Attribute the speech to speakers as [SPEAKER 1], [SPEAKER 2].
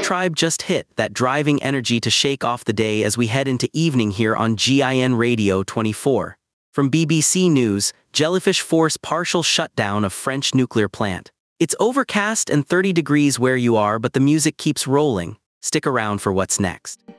[SPEAKER 1] Tribe just hit, that driving energy to shake off the day as we head into evening here on GIN Radio 24. From BBC News, jellyfish force partial shutdown of French nuclear plant. It's overcast and 30 degrees where you are, but the music keeps rolling. Stick around for what's next.